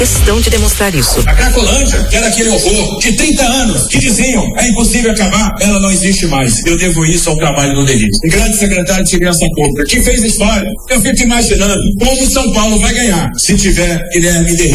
questão de demonstrar isso. A Cracolândia, que era aquele horror de 30 anos, que diziam, é impossível acabar, ela não existe mais. Eu devo isso ao trabalho do Derrida. O grande secretário de Segurança Pública, que fez história. Eu fico imaginando como São Paulo vai ganhar se tiver Guilherme Derrida